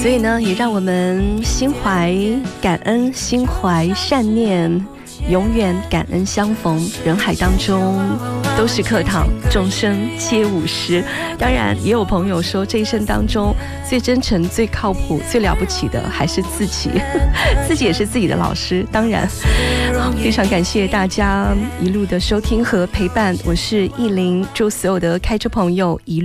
所以呢，也让我们心怀感恩，心怀善念，永远感恩相逢。人海当中都是课堂，众生皆舞狮。当然也有朋友说，这一生当中最真诚、最靠谱、最了不起的还是自己自己也是自己的老师。当然非常感谢大家一路的收听和陪伴，我是艺玲，祝所有的开车朋友一路